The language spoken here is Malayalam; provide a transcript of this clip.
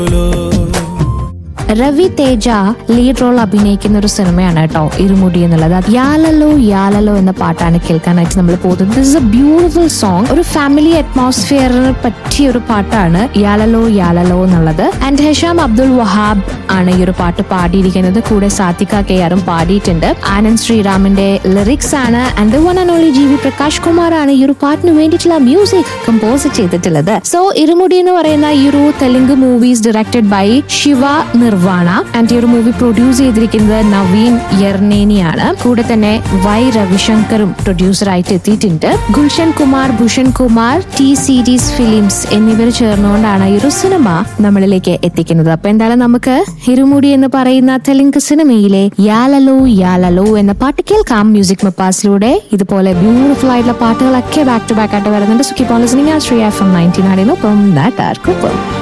രവി തേജ ലീഡ് റോൾ അഭിനയിക്കുന്ന ഒരു സിനിമയാണ് കേട്ടോ ഇരുമുടി എന്നുള്ളത്. യാലലോ യാലലോ എന്ന പാട്ടാണ് കേൾക്കാനായിട്ട് നമ്മൾ പോകുന്നത്. This is A beautiful song. ഒരു ഫാമിലി അറ്റ്മോസ്ഫിയറിന് പറ്റിയ ഒരു പാട്ടാണ് യാലലോ യാലലോ എന്നുള്ളത്. ആൻഡ് ഹെഷാം അബ്ദുൽ വഹാബ് ആണ് ഈ ഒരു പാട്ട് പാടിയിരിക്കുന്നത്. കൂടെ സാത്വിക കെആറും പാടിയിട്ടുണ്ട്. ആനന്ദ് ശ്രീറാമിന്റെ ലിറിക്സ് ആണ്. And the one and only G V Prakash Kumar ആണ് ഈ ഒരു പാട്ടിന് വേണ്ടിയിട്ടുള്ള മ്യൂസിക് കമ്പോസ് ചെയ്തിട്ടുള്ളത്. സോ ഇരുമുടി എന്ന് പറയുന്ന ഈ ഒരു Telugu movies directed by Shiva nirvana. And ഈ ഒരു മൂവി പ്രൊഡ്യൂസ് ചെയ്തിരിക്കുന്നത് നവീൻ യർനേനിയാണ്. കൂടെ തന്നെ വൈ രവിശങ്കറും പ്രൊഡ്യൂസറായിട്ട് എത്തിയിട്ടുണ്ട്. Gulshan Kumar, Bhushan Kumar, T series films എന്നിവർ ചേർന്നുകൊണ്ടാണ് ഈ ഒരു സിനിമ നമ്മളിലേക്ക് എത്തിക്കുന്നത്. അപ്പൊ എന്തായാലും നമുക്ക് ഇരുമുടി എന്ന് പറയുന്ന തെലുങ്ക് സിനിമയിലെ യാലലോ യാലലോ എന്ന പാട്ട് കേൾക്കാം മ്യൂസിക് മപ്പാസിലൂടെ. ഇതുപോലെ ബ്യൂട്ടിഫുൾ ആയിട്ടുള്ള പാട്ടുകളൊക്കെ ബാക്ക് ടു ബാക്ക് ആയിട്ട് വരുന്നുണ്ട്. So keep on listening. Ashraya FM 90 നാടിനൊപ്പം നാട്ടാർക്കൊപ്പം.